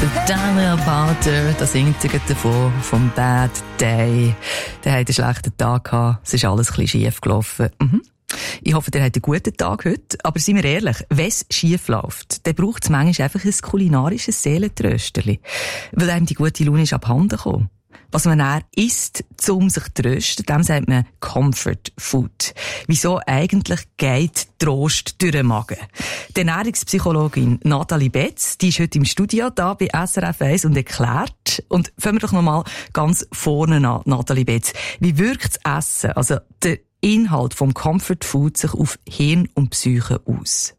Daniel Powter, da singt er davon, vom Bad Day. Der hat einen schlechten Tag gehabt, es ist alles ein bisschen schief gelaufen. Ich hoffe, der hat einen guten Tag heute. Aber seien wir ehrlich, wenn es schief läuft, dann braucht es manchmal einfach ein kulinarisches Seelentrösterli. Weil einem die gute Laune ist abhanden gekommen. Was man dann isst, um sich zu trösten, dem sagt man Comfort Food. Wieso eigentlich geht Trost durch den Magen? Die Ernährungspsychologin Nathalie Betz, die ist heute im Studio da bei SRF 1 und erklärt. Und fangen wir doch nochmal ganz vorne an, Nathalie Betz. Wie wirkt das Essen, also der Inhalt vom Comfort Food, sich auf Hirn und Psyche aus?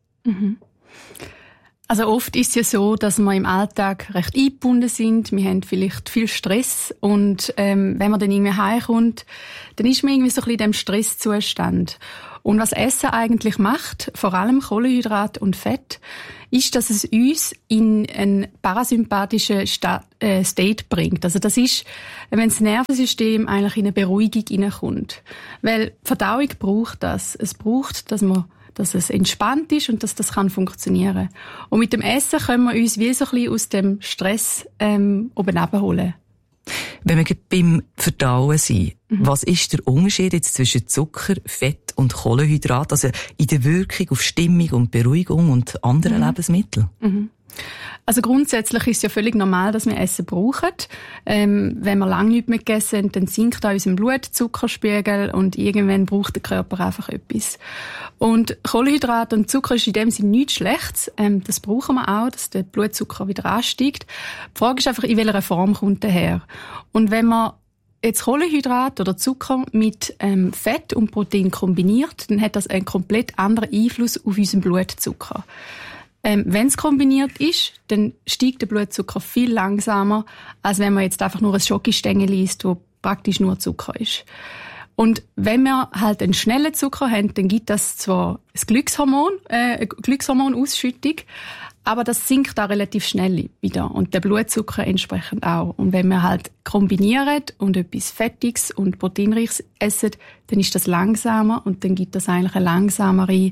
Also oft ist es ja so, dass wir im Alltag recht eingebunden sind. Wir haben vielleicht viel Stress und wenn man dann irgendwie heimkommt, dann ist man irgendwie so ein bisschen in diesem Stresszustand. Und was Essen eigentlich macht, vor allem Kohlenhydrat und Fett, ist, dass es uns in einen parasympathischen State bringt. Also das ist, wenn das Nervensystem eigentlich in eine Beruhigung hineinkommt. Weil die Verdauung braucht das. Es braucht, dass es entspannt ist und dass das funktionieren kann. Und mit dem Essen können wir uns wie so ein bisschen aus dem Stress oben runterholen. Wenn wir beim Verdauen sind, was ist der Unterschied jetzt zwischen Zucker, Fett und Kohlenhydrat, also in der Wirkung auf Stimmung und Beruhigung und anderen Lebensmitteln? Also grundsätzlich ist es ja völlig normal, dass wir Essen brauchen. Wenn wir lange nichts mehr gegessen haben, dann sinkt auch unser Blutzuckerspiegel und irgendwann braucht der Körper einfach etwas. Und Kohlenhydrat und Zucker ist in dem Sinne nichts Schlechtes. Das brauchen wir auch, dass der Blutzucker wieder ansteigt. Die Frage ist einfach, in welcher Form kommt der her? Und wenn man jetzt Kohlenhydrat oder Zucker mit Fett und Protein kombiniert, dann hat das einen komplett anderen Einfluss auf unseren Blutzucker. Wenn es kombiniert ist, dann steigt der Blutzucker viel langsamer, als wenn man jetzt einfach nur ein Schokostängel isst, wo praktisch nur Zucker ist. Und wenn wir halt einen schnellen Zucker haben, dann gibt das zwar eine Glückshormonausschüttung, aber das sinkt auch relativ schnell wieder. Und der Blutzucker entsprechend auch. Und wenn wir halt kombinieren und etwas Fettiges und Proteinreiches essen, dann ist das langsamer und dann gibt das eigentlich eine langsamere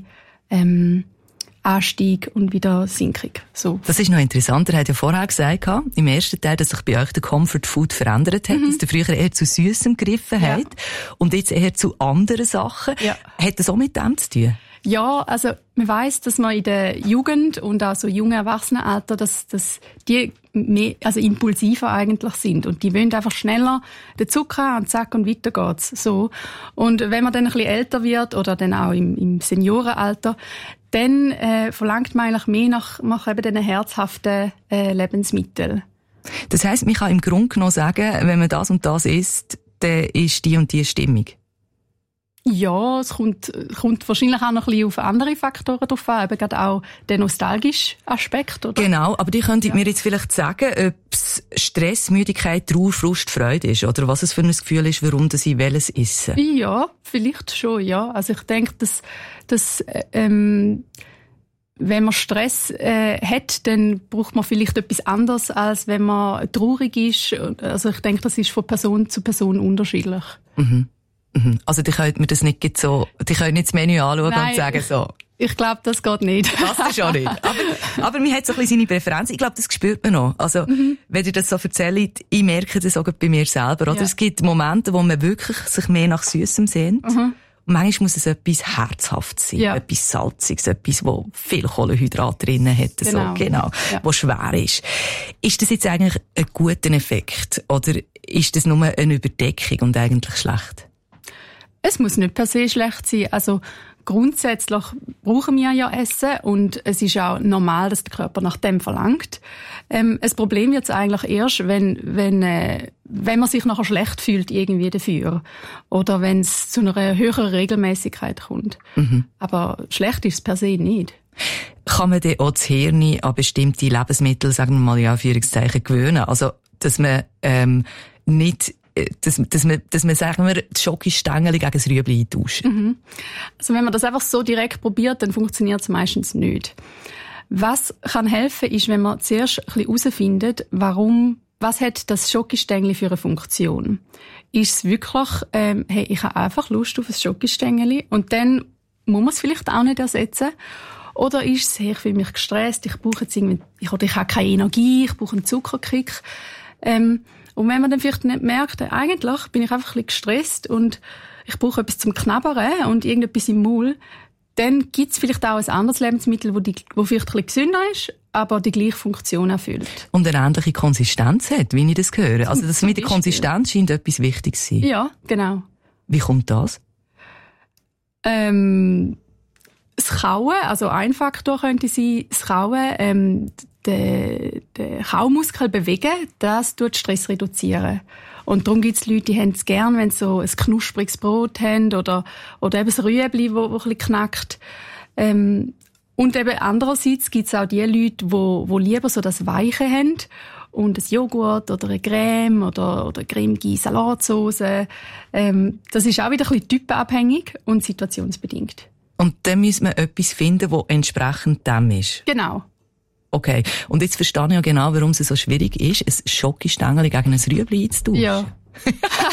Anstieg und wieder Sinkung. So. Das ist noch interessant. Er hat ja vorher gesagt, im ersten Teil, dass sich bei euch der Comfort Food verändert hat, dass ihr früher eher zu Süßem gegriffen habt und jetzt eher zu anderen Sachen. Ja. Hat das auch mit dem zu tun? Ja, also man weiss, dass man in der Jugend und auch so jungen Erwachsenenalter, dass die mehr, also impulsiver eigentlich sind und die wollen einfach schneller den Zucker haben und zack und weiter geht's. So. Und wenn man dann ein bisschen älter wird oder dann auch im Seniorenalter, dann verlangt man eigentlich mehr nach eben diesen herzhaften Lebensmitteln. Das heisst, man kann im Grunde genommen sagen, wenn man das und das isst, dann ist die und die Stimmung. Ja, es kommt wahrscheinlich auch noch ein bisschen auf andere Faktoren drauf an, eben gerade auch der nostalgische Aspekt, oder? Genau, aber die könntet mir jetzt vielleicht sagen, ob es Stress, Müdigkeit, Trauer, Frust, Freude ist, oder was es für ein Gefühl ist, warum ich welches esse? Ja, vielleicht schon, ja. Also ich denke, dass wenn man Stress hat, dann braucht man vielleicht etwas anderes, als wenn man traurig ist. Also ich denke, das ist von Person zu Person unterschiedlich. Also die können mir das nicht so, die können nicht das Menü anschauen und sagen so. Ich glaube, das geht nicht. Das ist auch nicht. Aber man hat so ein bisschen seine Präferenz. Ich glaube, das spürt man noch. Also, wenn ihr das so erzählt, ich merke das auch bei mir selber, oder? Ja. Es gibt Momente, wo man wirklich sich mehr nach Süßem sehnt. Und manchmal muss es etwas Herzhaftes sein, etwas Salziges, etwas, wo viel Kohlenhydrat drin hat, genau, wo schwer ist. Ist das jetzt eigentlich ein guter Effekt? Oder ist das nur eine Überdeckung und eigentlich schlecht? Es muss nicht per se schlecht sein. Also grundsätzlich brauchen wir ja Essen und es ist auch normal, dass der Körper nach dem verlangt. Das Problem wird es eigentlich erst, wenn man sich nachher schlecht fühlt irgendwie dafür oder wenn es zu einer höheren Regelmäßigkeit kommt. Aber schlecht ist es per se nicht. Kann man denn auch das Hirn an bestimmte Lebensmittel, sagen wir mal in Anführungszeichen, gewöhnen? Also dass man nicht dass man, sagen wir, die Schokostängel gegen das Rüebli eintauscht. Also wenn man das einfach so direkt probiert, dann funktioniert es meistens nicht. Was kann helfen, ist, wenn man zuerst ein bisschen herausfindet, was hat das Schokostängel für eine Funktion? Ist es wirklich, hey, ich habe einfach Lust auf ein Schokostängel und dann muss man es vielleicht auch nicht ersetzen. Oder ist es, ich fühle mich gestresst, ich brauche jetzt irgendwie, ich habe keine Energie, ich brauche einen Zuckerkick. Und wenn man dann vielleicht nicht merkt, eigentlich bin ich einfach ein bisschen gestresst und ich brauche etwas zum Knabbern und irgendetwas im Maul, dann gibt es vielleicht auch ein anderes Lebensmittel, wo vielleicht ein bisschen gesünder ist, aber die gleiche Funktion erfüllt. Und eine ähnliche Konsistenz hat, wie ich das höre. Also das mit der Konsistenz scheint etwas wichtig zu sein. Ja, genau. Wie kommt das? Das Kauen, also ein Faktor könnte sein, das Kauen, den Kaumuskel bewegen, das tut Stress reduzieren. Und darum gibt es Leute, die haben es gern, wenn sie so ein knuspriges Brot haben oder eben das Rüebli, wo ein bisschen knackt. Und eben andererseits gibt es auch die Leute, die lieber so das Weiche haben und ein Joghurt oder eine Creme oder cremige Salatsauce. Das ist auch wieder ein bisschen typenabhängig und situationsbedingt. Und dann müssen wir etwas finden, das entsprechend dem ist? Genau. Okay. Und jetzt verstehe ich ja genau, warum es so schwierig ist, ein Schokistängeli gegen ein Rüebli einzutauschen. Ja.